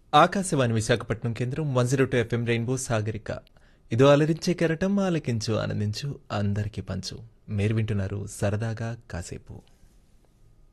ఆకాశవాణి విశాఖపట్నం కేంద్రం 102 FM rainbow Sagarika. ఇదో అలరించే కెరటం, ఆలకించు ఆనందించు అందరికీ పంచు. మీరు వింటున్నారు సరదాగా కాసేపు.